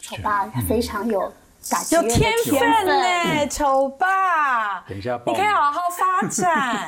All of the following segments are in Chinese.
丑爸非常有打击有乐的天分呢，丑爸。 等一下， 你可以好好发展。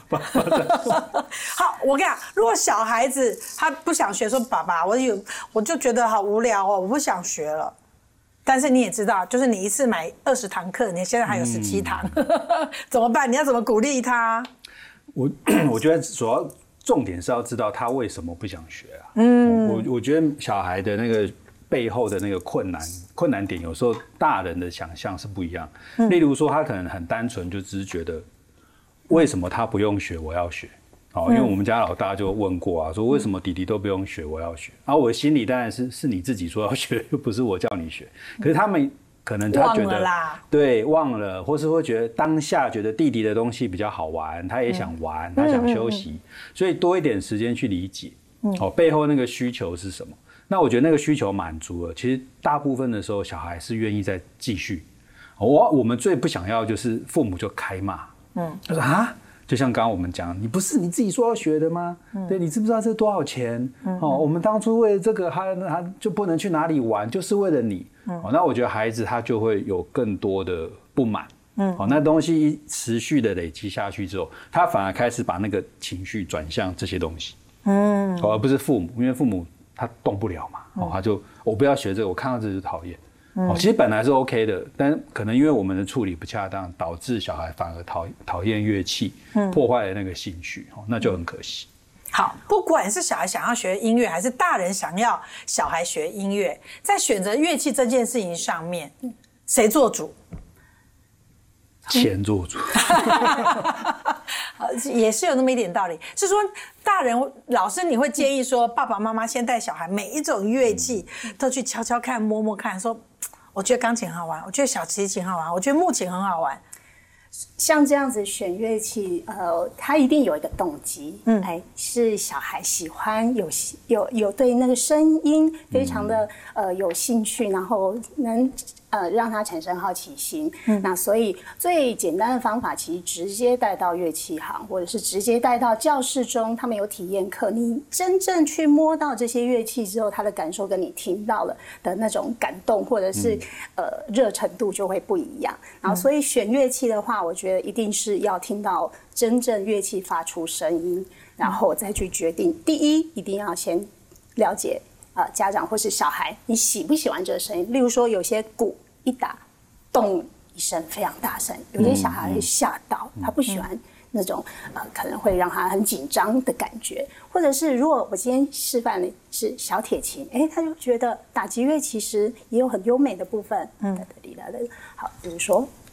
好，我跟你讲，如果小孩子他不想学，说爸爸，我就觉得好无聊哦，我不想学了。但是你也知道，就是你一次买20堂课，你现在还有17堂，怎么办？你要怎么鼓励他？ 我觉得主要重点是要知道他为什么不想学啊。我觉得小孩的那个背后的那个困难点，有时候大人的想象是不一样。例如说，他可能很单纯，就只是觉得为什么他不用学，我要学。因为我们家老大就问过啊，说为什么弟弟都不用学，我要学。然后我的心里当然是你自己说要学，又不是我叫你学。可是他们可能他觉得忘了啦， 对，忘了，或是会觉得当下觉得弟弟的东西比较好玩，他也想玩，他想休息，所以多一点时间去理解，背后那个需求是什么。那我觉得那个需求满足了，其实大部分的时候小孩是愿意再继续。我们最不想要就是父母就开骂，他说啊。就像刚刚我们讲，你不是你自己说要学的吗？对，你知不知道这多少钱？我们当初为了这个，他就不能去哪里玩，就是为了你。那我觉得孩子他就会有更多的不满。那东西持续的累积下去之后，他反而开始把那个情绪转向这些东西，而不是父母，因为父母他动不了嘛，他就我不要学这个，我看到这就讨厌。其实本来是 OK 的，但可能因为我们的处理不恰当，导致小孩反而讨厌乐器，破坏了那个兴趣，那就很可惜。 好，不管是小孩想要学音乐，还是大人想要小孩学音乐，在选择乐器这件事情上面，谁做主？ 钱做主。 也是有那么一点道理，是说大人老师你会建议说，爸爸妈妈先带小孩每一种乐器都去敲敲看、摸摸看，说我觉得钢琴很好玩，我觉得小提琴好玩，我觉得木琴很好玩。 像这样子选乐器，他一定有一个动机，是小孩喜欢有对那个声音非常的有兴趣，然后能让他产生好奇心。那所以最简单的方法，其实直接带到乐器行，或者是直接带到教室中，他们有体验课，你真正去摸到这些乐器之后，他的感受跟你听到了的那种感动，或者是热程度就会不一样。然后所以选乐器的话，我觉得一定是要听到真正乐器发出声音，然后再去决定。第一，一定要先了解家长或是小孩你喜不喜欢这个声音。例如说，有些鼓一打，咚一声非常大声，有些小孩会吓到，他不喜欢那种可能会让他很紧张的感觉。或者是如果我今天示范的是小铁琴，他就觉得打击乐其实也有很优美的部分。好，比如说。